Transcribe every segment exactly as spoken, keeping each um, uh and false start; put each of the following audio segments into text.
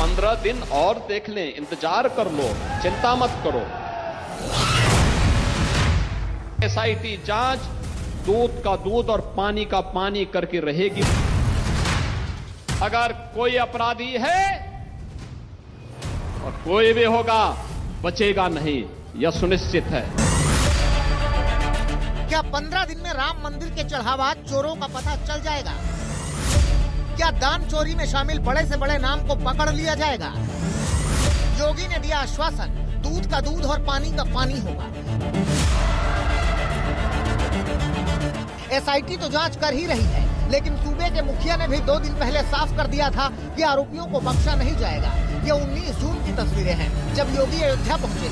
पंद्रह दिन और देख लें, इंतजार कर लो, चिंता मत करो। एसआईटी जांच दूध का दूध और पानी का पानी करके रहेगी। अगर कोई अपराधी है और कोई भी होगा, बचेगा नहीं, यह सुनिश्चित है। क्या पंद्रह दिन में राम मंदिर के चढ़ावा चोरों का पता चल जाएगा? क्या दान चोरी में शामिल बड़े से बड़े नाम को पकड़ लिया जाएगा? योगी ने दिया आश्वासन, दूध का दूध और पानी का पानी होगा। एसआईटी तो जांच कर ही रही है, लेकिन सूबे के मुखिया ने भी दो दिन पहले साफ कर दिया था कि आरोपियों को बख्शा नहीं जाएगा। ये उन्नीस जून की तस्वीरें हैं, जब योगी अयोध्या पहुंचे।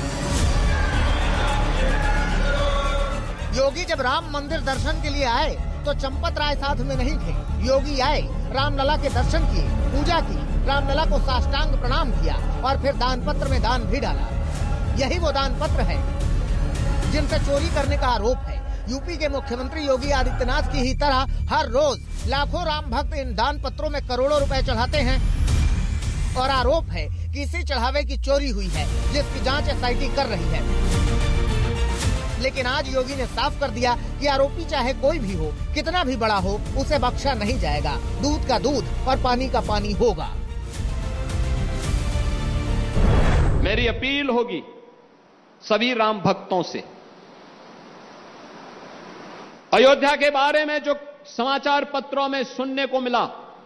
योगी जब राम मंदिर दर्शन के लिए आए तो चंपत राय साथ में नहीं थे। योगी आए, रामलला के दर्शन किए, पूजा की, रामलला को साष्टांग प्रणाम किया और फिर दान पत्र में दान भी डाला। यही वो दान पत्र है जिनसे चोरी करने का आरोप है। यूपी के मुख्यमंत्री योगी आदित्यनाथ की ही तरह हर रोज लाखों राम भक्त इन दान पत्रों में करोड़ों रुपए चढ़ाते हैं और आरोप है कि इसी चढ़ावे की चोरी हुई है, जिसकी जांच एसआईटी कर रही है। लेकिन आज योगी ने साफ कर दिया कि आरोपी चाहे कोई भी हो, कितना भी बड़ा हो, उसे बख्शा नहीं जाएगा। दूध का दूध और पानी का पानी होगा। मेरी अपील होगी सभी राम भक्तों से, अयोध्या के बारे में जो समाचार पत्रों में सुनने को मिला,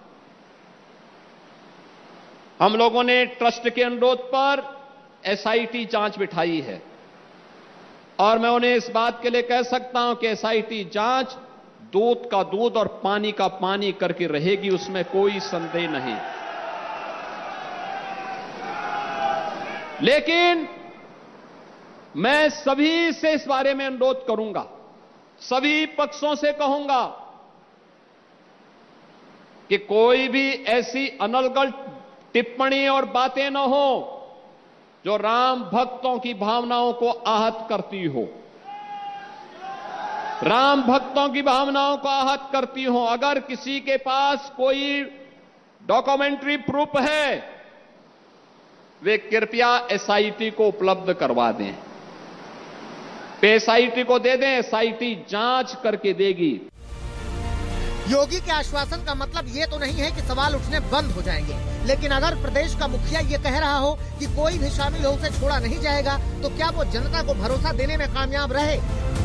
हम लोगों ने ट्रस्ट के अनुरोध पर एसआईटी जांच बिठाई है और मैं उन्हें इस बात के लिए कह सकता हूं कि एसआईटी जांच दूध का दूध और पानी का पानी करके रहेगी, उसमें कोई संदेह नहीं। लेकिन मैं सभी से इस बारे में अनुरोध करूंगा, सभी पक्षों से कहूंगा कि कोई भी ऐसी अनलगढ़ टिप्पणी और बातें न हो जो राम भक्तों की भावनाओं को आहत करती हो, राम भक्तों की भावनाओं को आहत करती हो। अगर किसी के पास कोई डॉक्यूमेंट्री प्रूफ है, वे कृपया एसआईटी को उपलब्ध करवा दें, एसआईटी को दे दें, एसआईटी जांच करके देगी। योगी के आश्वासन का मतलब ये तो नहीं है कि सवाल उठने बंद हो जाएंगे, लेकिन अगर प्रदेश का मुखिया ये कह रहा हो कि कोई भी शामिल हो उसे छोड़ा नहीं जाएगा, तो क्या वो जनता को भरोसा देने में कामयाब रहे?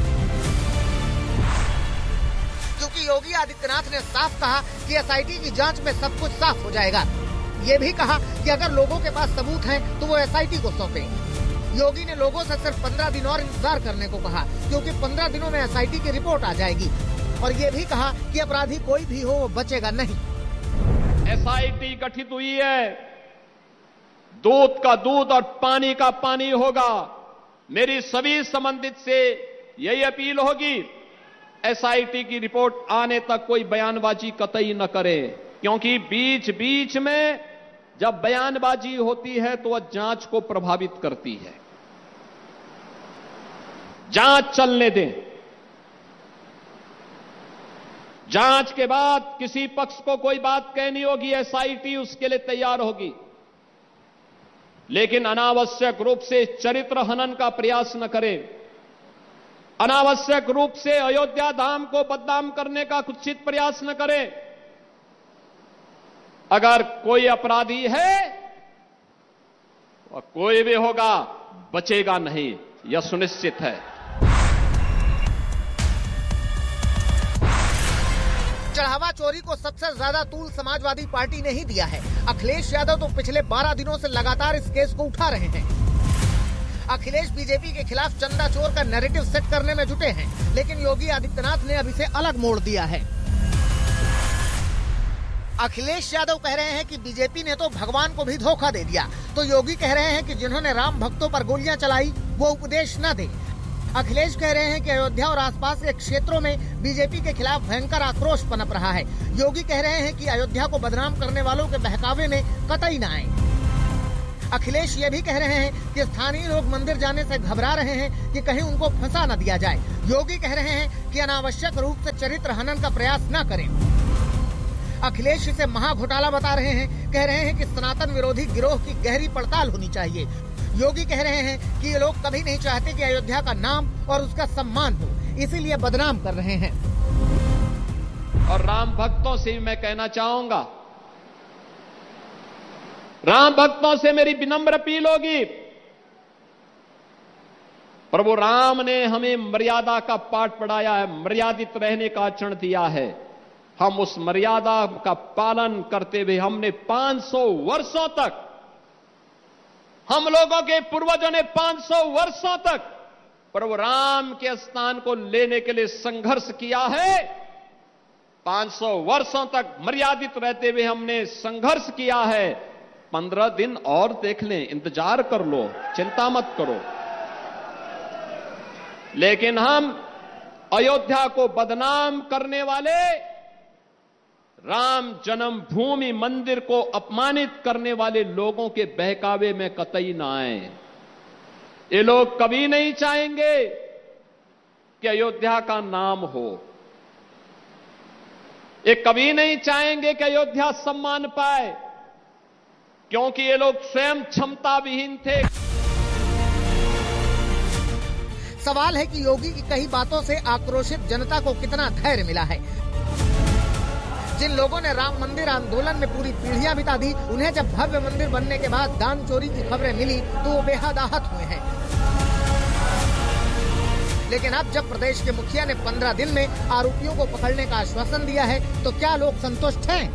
क्योंकि योगी आदित्यनाथ ने साफ कहा कि एसआईटी की जांच में सब कुछ साफ हो जाएगा। ये भी कहा कि अगर लोगों के पास सबूत हैं तो वो एसआईटी को सौंपे। योगी ने लोगों से सिर्फ पंद्रह दिन और इंतजार करने को कहा, क्योंकि पंद्रह दिनों में एसआईटी की रिपोर्ट आ जाएगी। और ये भी कहा कि अपराधी कोई भी हो वो बचेगा नहीं। एसआईटी गठित हुई है, दूध का दूध और पानी का पानी होगा। मेरी सभी संबंधित से यही अपील होगी, एसआईटी की रिपोर्ट आने तक कोई बयानबाजी कतई न करे, क्योंकि बीच बीच में जब बयानबाजी होती है तो वह जांच को प्रभावित करती है। जांच चलने दें, जांच के बाद किसी पक्ष को कोई बात कहनी होगी, एसआईटी उसके लिए तैयार होगी। लेकिन अनावश्यक रूप से चरित्र हनन का प्रयास न करें, अनावश्यक रूप से अयोध्या धाम को बदनाम करने का कुत्सित प्रयास न करें। अगर कोई अपराधी है और कोई भी होगा, बचेगा नहीं, यह सुनिश्चित है। चढ़ावा चोरी को सबसे ज्यादा तूल समाजवादी पार्टी ने ही दिया है। अखिलेश यादव तो पिछले बारह दिनों से लगातार इस केस को उठा रहे हैं। अखिलेश बीजेपी के खिलाफ चंदा चोर का नैरेटिव सेट करने में जुटे हैं, लेकिन योगी आदित्यनाथ ने अब इसे अलग मोड़ दिया है। अखिलेश यादव कह रहे हैं कि बीजेपी ने तो भगवान को भी धोखा दे दिया, तो योगी कह रहे हैं कि जिन्होंने राम भक्तों पर गोलियां चलाई वो उपदेश न दे। अखिलेश कह रहे हैं कि अयोध्या और आसपास के क्षेत्रों में बीजेपी के खिलाफ भयंकर आक्रोश पनप रहा है। योगी कह रहे हैं कि अयोध्या को बदनाम करने वालों के बहकावे में कतई न आए। अखिलेश ये भी कह रहे हैं कि स्थानीय लोग मंदिर जाने से घबरा रहे हैं कि कहीं उनको फंसा न दिया जाए। योगी कह रहे हैं कि अनावश्यक रूप से चरित्र हनन का प्रयास न करें। अखिलेश इसे महाघोटाला बता रहे हैं। कह रहे हैं कि सनातन विरोधी गिरोह की गहरी पड़ताल होनी चाहिए। योगी कह रहे हैं कि ये लोग कभी नहीं चाहते कि अयोध्या का नाम और उसका सम्मान हो, इसीलिए बदनाम कर रहे हैं। और राम भक्तों से भी मैं कहना चाहूंगा, राम भक्तों से मेरी विनम्र अपील होगी, प्रभु राम ने हमें मर्यादा का पाठ पढ़ाया है, मर्यादित रहने का आचरण दिया है। हम उस मर्यादा का पालन करते हुए हमने पाँच सौ वर्षों तक, हम लोगों के पूर्वजों ने पाँच सौ वर्षों तक प्रभु राम के स्थान को लेने के लिए संघर्ष किया है। पाँच सौ वर्षों तक मर्यादित रहते हुए हमने संघर्ष किया है। पंद्रह दिन और देख लें, इंतजार कर लो, चिंता मत करो। लेकिन हम अयोध्या को बदनाम करने वाले, राम जन्मभूमि मंदिर को अपमानित करने वाले लोगों के बहकावे में कतई ना आए। ये लोग कभी नहीं चाहेंगे कि अयोध्या का नाम हो, ये कभी नहीं चाहेंगे कि अयोध्या सम्मान पाए, क्योंकि ये लोग स्वयं क्षमता विहीन थे। सवाल है कि योगी की कई बातों से आक्रोशित जनता को कितना धैर्य मिला है। जिन लोगों ने राम मंदिर आंदोलन में पूरी पीढ़ियां बिता दी, उन्हें जब भव्य मंदिर बनने के बाद दान चोरी की खबरें मिली तो वो बेहद आहत हुए हैं। लेकिन अब जब प्रदेश के मुखिया ने पंद्रह दिन में आरोपियों को पकड़ने का आश्वासन दिया है, तो क्या लोग संतुष्ट हैं?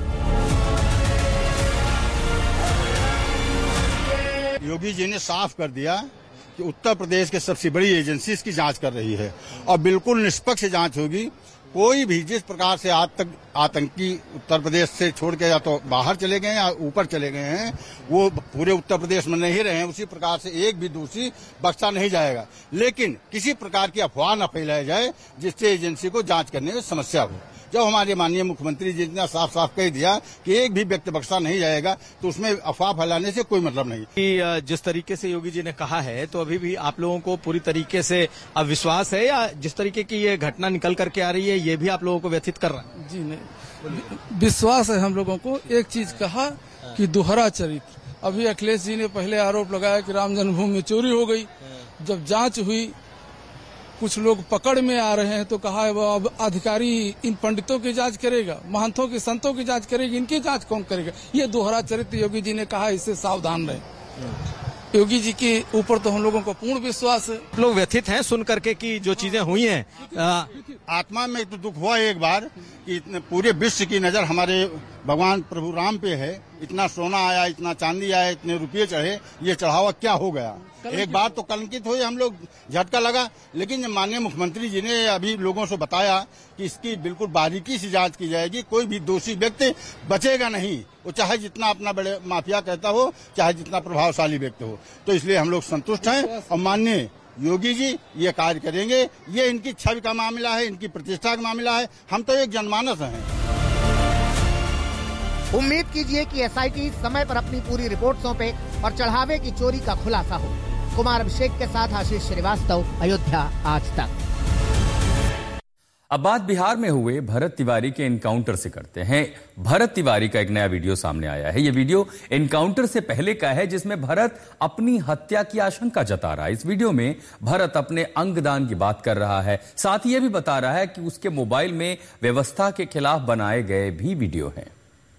योगी जी ने साफ कर दिया कि उत्तर प्रदेश के सबसे बड़ी एजेंसी इसकी जांच कर रही है और बिल्कुल निष्पक्ष जांच होगी। कोई भी जिस प्रकार से आज तक आतंकी उत्तर प्रदेश से छोड़ के या तो बाहर चले गए या ऊपर चले गए हैं, वो पूरे उत्तर प्रदेश में नहीं रहे हैं, उसी प्रकार से एक भी दोषी बख्शा नहीं जाएगा। लेकिन किसी प्रकार की अफवाह न फैलाई जाए जिससे एजेंसी को जांच करने में समस्या हो। जब हमारे माननीय मुख्यमंत्री जी ने साफ साफ कह दिया कि एक भी व्यक्ति बख्शा नहीं जाएगा, तो उसमें अफवाह फैलाने से कोई मतलब नहीं। कि जिस तरीके से योगी जी ने कहा है, तो अभी भी आप लोगों को पूरी तरीके से अविश्वास है, या जिस तरीके की ये घटना निकल करके आ रही है ये भी आप लोगों को व्यथित कर रहा है? जी नहीं, विश्वास है हम लोगों को। एक चीज कहा कि दोहरा चरित्र। अभी अखिलेश जी ने पहले आरोप लगाया कि राम जन्मभूमि में चोरी हो गई। जब जांच हुई, कुछ लोग पकड़ में आ रहे हैं, तो कहा है वो अब अधिकारी इन पंडितों की जांच करेगा, महंतों की, संतों की जांच करेगी, इनकी जांच कौन करेगा? ये दोहरा चरित्र योगी जी ने कहा, इससे सावधान रहे। योगी जी के ऊपर तो हम लोगों को पूर्ण विश्वास है। लोग व्यथित हैं सुन करके कि जो चीजें हुई हैं। आत्मा में तो दुख हुआ एक बार कि इतने पूरे विश्व की नजर हमारे भगवान प्रभु राम पे है। इतना सोना आया, इतना चांदी आया, इतने रुपये चढ़े, ये चढ़ावा क्या हो गया? एक बार तो कलंकित हुए हम लोग, झटका लगा। लेकिन माननीय मुख्यमंत्री जी ने अभी लोगों से बताया कि इसकी बिल्कुल बारीकी से जांच की जाएगी, कोई भी दोषी व्यक्ति बचेगा नहीं, वो चाहे जितना अपना बड़े माफिया कहता हो, चाहे जितना प्रभावशाली व्यक्ति हो। तो इसलिए हम लोग संतुष्ट हैं और माननीय योगी जी ये कार्य करेंगे। ये इनकी छवि का मामला है, इनकी प्रतिष्ठा का मामला है। हम तो एक जनमानस हैं। उम्मीद कीजिए कि एसआईटी समय पर अपनी पूरी रिपोर्ट सौंपे और चढ़ावे की चोरी का खुलासा हो। कुमार अभिषेक के साथ आशीष श्रीवास्तव, अयोध्या आज तक। अब बात बिहार में हुए भरत तिवारी के एनकाउंटर से करते हैं। भरत तिवारी का एक नया वीडियो सामने आया है। यह वीडियो एनकाउंटर से पहले का है, जिसमें भरत अपनी हत्या की आशंका जता रहा है। इस वीडियो में भरत अपने अंगदान की बात कर रहा है, साथ ही यह भी बता रहा है कि उसके मोबाइल में व्यवस्था के खिलाफ बनाए गए भी वीडियो हैं।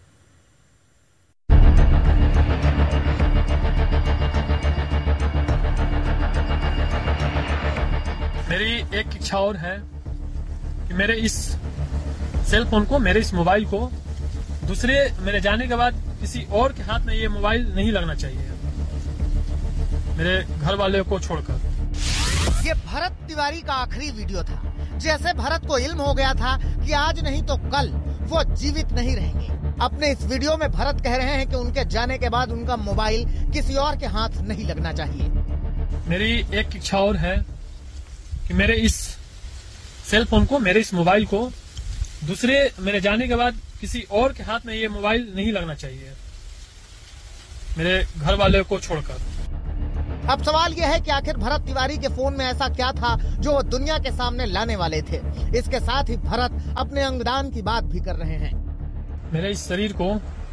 मेरी एक इच्छा और है कि मेरे इस सेल फोन को, मेरे इस मोबाइल को दूसरे मेरे जाने के बाद किसी और के हाथ में ये मोबाइल नहीं लगना चाहिए, मेरे घर वाले को छोड़कर। ये भरत तिवारी का आखिरी वीडियो था। जैसे भरत को इल्म हो गया था कि आज नहीं तो कल वो जीवित नहीं रहेंगे। अपने इस वीडियो में भरत कह रहे हैं कि उनके जाने के बाद उनका मोबाइल किसी और के हाथ नहीं लगना चाहिए। मेरी एक इच्छा और है कि मेरे इस सेल फोन को, मेरे इस मोबाइल को दूसरे मेरे जाने के बाद किसी और के हाथ में ये मोबाइल नहीं लगना चाहिए, मेरे घर वाले को छोड़कर। अब सवाल यह है कि आखिर भरत तिवारी के फोन में ऐसा क्या था जो वो दुनिया के सामने लाने वाले थे। इसके साथ ही भरत अपने अंगदान की बात भी कर रहे हैं। मेरे इस शरीर को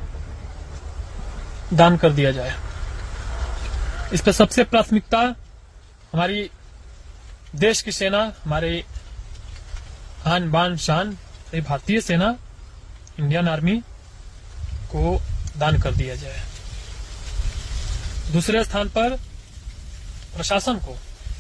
दान कर दिया जाए। इस पर सबसे प्राथमिकता हमारी देश की सेना, हमारे आन बान शान भारतीय सेना, इंडियन आर्मी को दान कर दिया जाए। दूसरे स्थान पर प्रशासन को,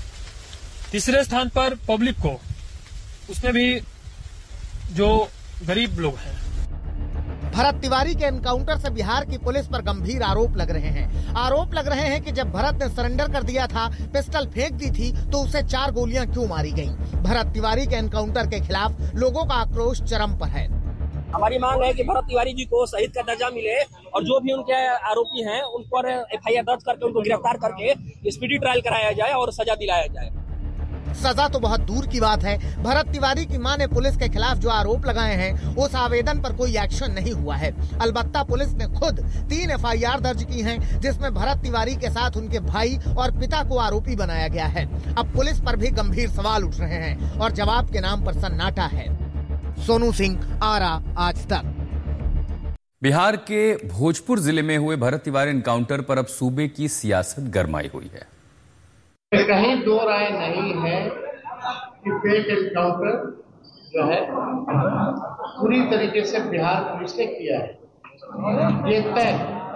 तीसरे स्थान पर पब्लिक को, उसमें भी जो गरीब लोग हैं। भरत तिवारी के एनकाउंटर से बिहार की पुलिस पर गंभीर आरोप लग रहे हैं। आरोप लग रहे हैं कि जब भरत ने सरेंडर कर दिया था, पिस्टल फेंक दी थी, तो उसे चार गोलियां क्यों मारी गईं? भरत तिवारी के एनकाउंटर के खिलाफ लोगों का आक्रोश चरम पर है। हमारी मांग है कि भरत तिवारी जी को शहीद का दर्जा मिले और जो भी उनके आरोपी हैं उन पर एफ आई आर दर्ज करके उनको गिरफ्तार करके स्पीडी ट्रायल कराया जाए और सजा दिलाया जाए। सजा तो बहुत दूर की बात है। भरत तिवारी की मां ने पुलिस के खिलाफ जो आरोप लगाए हैं, उस आवेदन पर कोई एक्शन नहीं हुआ है। अलबत्ता पुलिस ने खुद तीन एफ आई आर दर्ज की हैं, जिसमें भरत तिवारी के साथ उनके भाई और पिता को आरोपी बनाया गया है। अब पुलिस पर भी गंभीर सवाल उठ रहे हैं और जवाब के नाम पर सन्नाटा है। सोनू सिंह, आरा, आज तक। बिहार के भोजपुर जिले में हुए भरत तिवारी एनकाउंटर पर अब सूबे की सियासत गरमाई हुई है। कहीं दो राय नहीं है कि फेक एनकाउंटर जो है पूरी तरीके से बिहार पुलिस ने किया है, ये तय।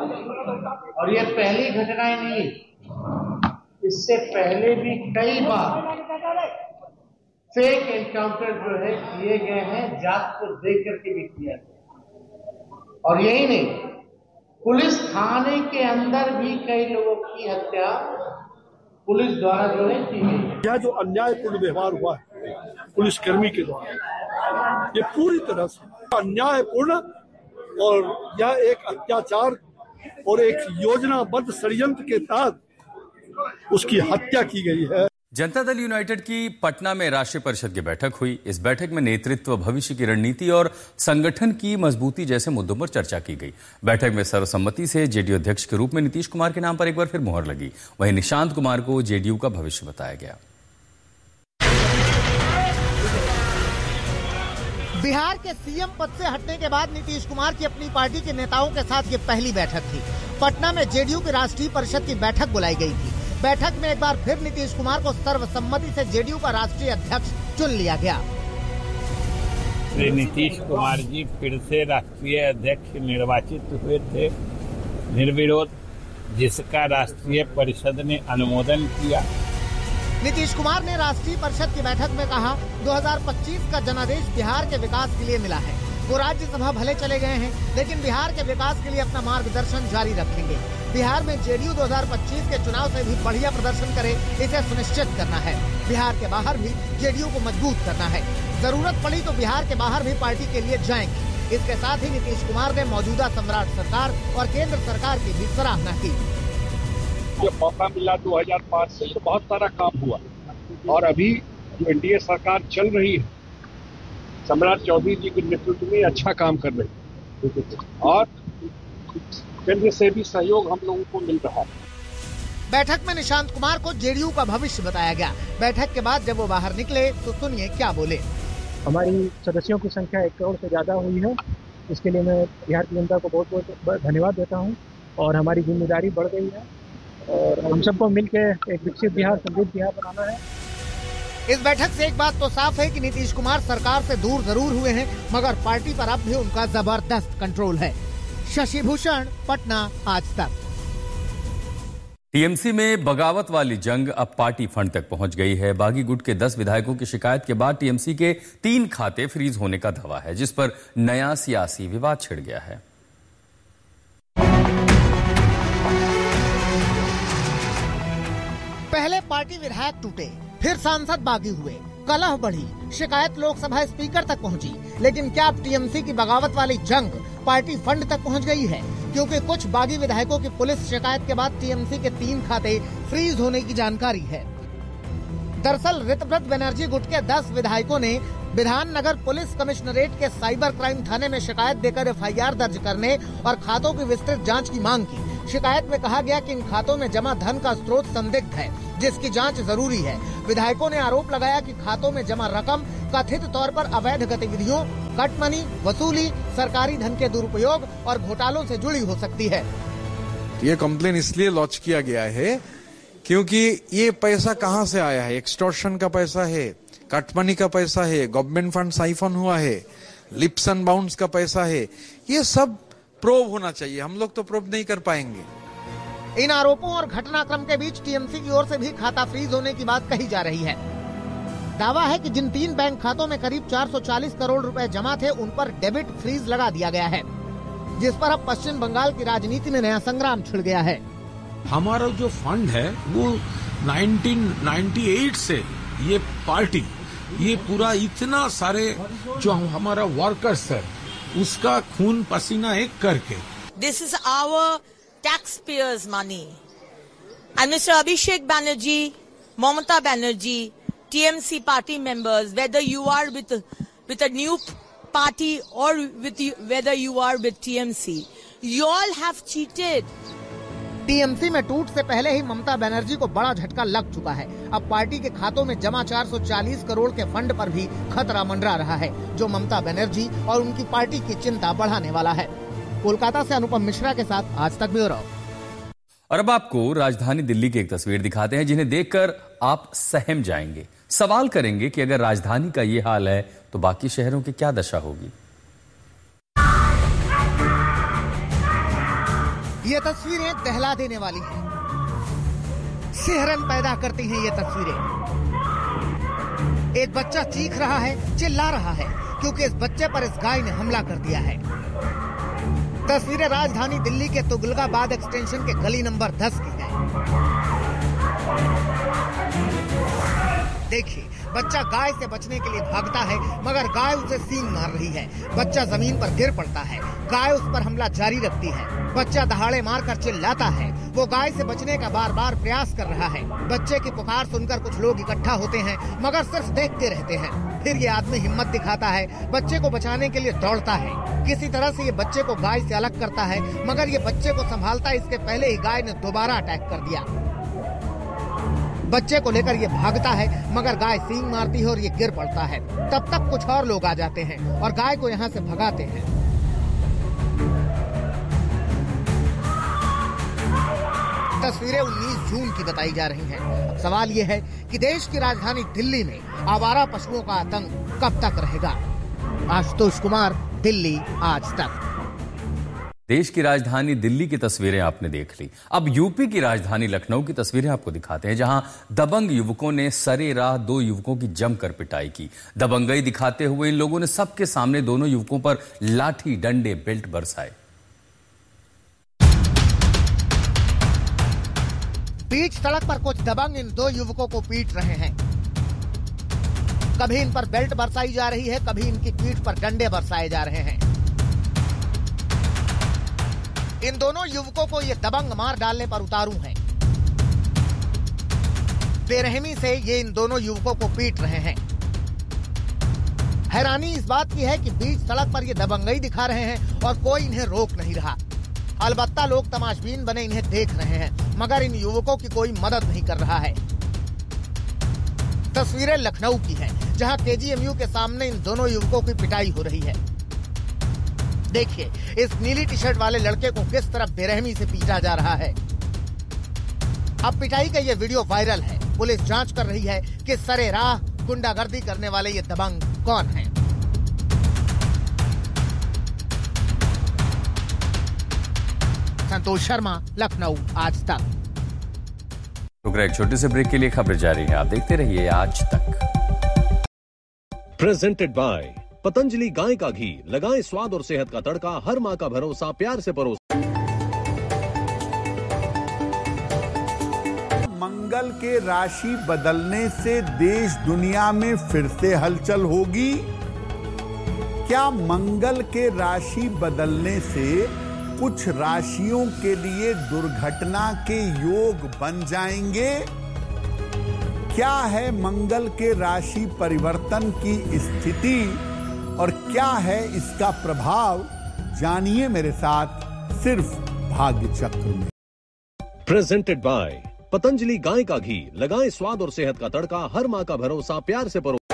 और ये पहली घटना ही नहीं, इससे पहले भी कई बार फेक एनकाउंटर जो है किए गए हैं, जात को देख करके भी किया गया। और यही नहीं, पुलिस थाने के अंदर भी कई लोगों की हत्या पुलिस द्वारा जो है की गई। यह जो अन्यायपूर्ण व्यवहार हुआ है पुलिसकर्मी के द्वारा, ये पूरी तरह से अन्यायपूर्ण और यह एक अत्याचार और एक योजनाबद्ध षड्यंत्र के तहत उसकी हत्या की गई है। जनता दल यूनाइटेड की पटना में राष्ट्रीय परिषद की बैठक हुई। इस बैठक में नेतृत्व, भविष्य की रणनीति और संगठन की मजबूती जैसे मुद्दों पर चर्चा की गई। बैठक में सर्वसम्मति से जेडीयू अध्यक्ष के रूप में नीतीश कुमार के नाम पर एक बार फिर मुहर लगी। वहीं निशांत कुमार को जेडीयू का भविष्य बताया गया। बिहार के सीएम पद से हटने के बाद नीतीश कुमार की अपनी पार्टी के नेताओं के साथ ये पहली बैठक थी। पटना में जेडीयू की राष्ट्रीय परिषद की बैठक बुलाई गई थी। बैठक में एक बार फिर नीतीश कुमार को सर्वसम्मति से जेडीयू का राष्ट्रीय अध्यक्ष चुन लिया गया। श्री नीतीश कुमार जी फिर से राष्ट्रीय अध्यक्ष निर्वाचित हुए थे निर्विरोध, जिसका राष्ट्रीय परिषद ने अनुमोदन किया। नीतीश कुमार ने राष्ट्रीय परिषद की बैठक में कहा, दो हज़ार पच्चीस का जनादेश बिहार के विकास के लिए मिला है। वो राज्यसभा भले चले गए हैं, लेकिन बिहार के विकास के लिए अपना मार्गदर्शन जारी रखेंगे। बिहार में जेडीयू दो हज़ार पच्चीस के चुनाव से भी बढ़िया प्रदर्शन करे, इसे सुनिश्चित करना है। बिहार के बाहर भी जेडीयू को मजबूत करना है। जरूरत पड़ी तो बिहार के बाहर भी पार्टी के लिए जाएंगे। इसके साथ ही नीतीश कुमार ने मौजूदा सम्राट सरकार और केंद्र सरकार की भी सराहना की। जब मौका मिला दो हज़ार पाँच से तो बहुत सारा काम हुआ, और अभी जो एनडीए सरकार चल रही है, सम्राट चौधरी जी के नेतृत्व में अच्छा काम कर रही है और केंद्र से भी सहयोग हम लोगों को मिल रहा है। बैठक में निशांत कुमार को जेडीयू का भविष्य बताया गया। बैठक के बाद जब वो बाहर निकले तो सुनिए क्या बोले। हमारी सदस्यों की संख्या एक करोड़ से ज्यादा हुई है, इसके लिए मैं बिहार की जनता को बहुत बहुत धन्यवाद देता हूँ और हमारी जिम्मेदारी बढ़ गई है और हम सबको मिलकर एक विकसित बिहार, समृद्ध बिहार बनाना है। इस बैठक से एक बात तो साफ है कि नीतीश कुमार सरकार से दूर जरूर हुए हैं, मगर पार्टी पर अब भी उनका जबरदस्त कंट्रोल है। शशि भूषण, पटना, आज तक। टीएमसी में बगावत वाली जंग अब पार्टी फंड तक पहुंच गई है। बागी गुट के दस विधायकों की शिकायत के बाद टीएमसी के तीन खाते फ्रीज होने का दावा है, जिस पर नया सियासी विवाद छिड़ गया है। पहले पार्टी विधायक टूटे, फिर सांसद बागी हुए, कलह बढ़ी, शिकायत लोकसभा स्पीकर तक पहुंची। लेकिन क्या अब टीएमसी की बगावत वाली जंग पार्टी फंड तक पहुंच गई है? क्योंकि कुछ बागी विधायकों की पुलिस शिकायत के बाद टीएमसी के तीन खाते फ्रीज होने की जानकारी है। दरअसल ऋतव्रत बनर्जी गुट के दस विधायकों ने विधाननगर पुलिस कमिश्नरेट के साइबर क्राइम थाने में शिकायत देकर एफ आई आर दर्ज करने और खातों की विस्तृत जांच की मांग की। शिकायत में कहा गया कि इन खातों में जमा धन का स्रोत संदिग्ध है, जिसकी जांच जरूरी है। विधायकों ने आरोप लगाया कि खातों में जमा रकम कथित तौर पर अवैध गतिविधियों, कट मनी, वसूली, सरकारी धन के दुरुपयोग और घोटालों से जुड़ी हो सकती है। ये कंप्लेन इसलिए लॉन्च किया गया है क्योंकि ये पैसा कहां से आया है, एक्सटॉर्शन का पैसा है, कट मनी का पैसा है, गवर्नमेंट फंड साइफन हुआ है, लिप्स एंड बाउंड्स का पैसा है, ये सब प्रूव होना चाहिए। हम लोग तो प्रूव नहीं कर पाएंगे। इन आरोपों और घटनाक्रम के बीच टीएमसी की ओर से भी खाता फ्रीज होने की बात कही जा रही है। दावा है कि जिन तीन बैंक खातों में करीब चार सौ चालीस करोड़ रुपए जमा थे, उन पर डेबिट फ्रीज लगा दिया गया है, जिस पर अब पश्चिम बंगाल की राजनीति में नया संग्राम छिड़ गया है। हमारा जो फंड है वो उन्नीस सौ अट्ठानवे से ये पार्टी, ये पूरा इतना सारे जो हमारा वर्कर्स है उसका खून पसीना एक करके, this is our tax payers money and mister Abhishek Banerjee, Mamata Banerjee, TMC party members, whether you are with with a new party or with you, whether you are with T M C, you all have cheated. TMC में टूट से पहले ही ममता बनर्जी को बड़ा झटका लग चुका है। अब पार्टी के खातों में जमा चार सौ चालीस करोड़ के फंड पर भी खतरा मंडरा रहा है, जो ममता बनर्जी और उनकी पार्टी की चिंता बढ़ाने वाला है। कोलकाता से अनुपम मिश्रा के साथ आज तक ब्यूरो। और अब आपको राजधानी दिल्ली की एक तस्वीर दिखाते हैं, जिन्हें देखकर आप सहम जाएंगे। सवाल करेंगे कि अगर राजधानी का ये हाल है तो बाकी शहरों की क्या दशा होगी। ये तस्वीरें दहला देने वाली हैं, सिहरन पैदा करती हैं ये तस्वीरें। एक बच्चा चीख रहा है, चिल्ला रहा है, क्योंकि इस बच्चे पर इस गाय ने हमला कर दिया है। तस्वीरें राजधानी दिल्ली के तुगलकाबाद एक्सटेंशन के गली नंबर दस की है। देखिए, बच्चा गाय से बचने के लिए भागता है, मगर गाय उसे सींग मार रही है। बच्चा जमीन पर गिर पड़ता है, गाय उस पर हमला जारी रखती है। बच्चा दहाड़े मारकर चिल्लाता है, वो गाय से बचने का बार बार प्रयास कर रहा है। बच्चे की पुकार सुनकर कुछ लोग इकट्ठा होते हैं, मगर सिर्फ देखते रहते हैं। फिर ये आदमी हिम्मत दिखाता है, बच्चे को बचाने के लिए दौड़ता है। किसी तरह से ये बच्चे को गाय से अलग करता है, मगर ये बच्चे को संभालता है इसके पहले ही गाय ने दोबारा अटैक कर दिया। बच्चे को लेकर ये भागता है, मगर गाय सींग मारती है और ये गिर पड़ता है। तब तक कुछ और लोग आ जाते हैं और गाय को यहाँ से भगाते हैं। तस्वीरें उन्नीस जून की बताई जा रही हैं। अब सवाल ये है कि देश की राजधानी दिल्ली में आवारा पशुओं का आतंक कब तक रहेगा। आशुतोष कुमार, दिल्ली आज तक। देश की राजधानी दिल्ली की तस्वीरें आपने देख ली। अब यूपी की राजधानी लखनऊ की तस्वीरें आपको दिखाते हैं, जहां दबंग युवकों ने सरेराह दो युवकों की जमकर पिटाई की। दबंगई दिखाते हुए इन लोगों ने सबके सामने दोनों युवकों पर लाठी, डंडे, बेल्ट बरसाए। बीच सड़क पर कुछ दबंग इन दो युवकों को पीट रहे हैं। कभी इन पर बेल्ट बरसाई जा रही है, कभी इनकी पीठ पर डंडे बरसाए जा रहे हैं। इन दोनों युवकों को ये दबंग मार डालने पर उतारू हैं। बेरहमी से ये इन दोनों युवकों को पीट रहे हैं। हैरानी इस बात की है कि बीच सड़क पर ये दबंगई दिखा रहे हैं और कोई इन्हें रोक नहीं रहा। अलबत्ता लोग तमाशबीन बने इन्हें देख रहे हैं, मगर इन युवकों की कोई मदद नहीं कर रहा है। तस्वीरें लखनऊ की हैं, जहां केजीएमयू के सामने इन दोनों युवकों की पिटाई हो रही है। देखिए, इस नीली टी शर्ट वाले लड़के को किस तरह बेरहमी से पीटा जा रहा है। अब पिटाई का ये वीडियो वायरल है। पुलिस जांच कर रही है कि सरेराह गुंडागर्दी करने वाले ये दबंग कौन हैं। संतोष शर्मा, लखनऊ आज तक। एक छोटे से ब्रेक के लिए खबर जारी है, आप देखते रहिए आज तक। प्रेजेंटेड बाय पतंजलि गाय का घी, लगाएं स्वाद और सेहत का तड़का, हर माँ का भरोसा, प्यार से परोस। मंगल के राशि बदलने से देश दुनिया में फिर से हलचल होगी। क्या मंगल के राशि बदलने से कुछ राशियों के लिए दुर्घटना के योग बन जाएंगे? क्या है मंगल के राशि परिवर्तन की स्थिति और क्या है इसका प्रभाव? जानिए मेरे साथ सिर्फ भाग्य चक्र में। प्रेजेंटेड बाय पतंजलि गाय का घी, लगाएं स्वाद और सेहत का तड़का, हर माह का भरोसा प्यार से परो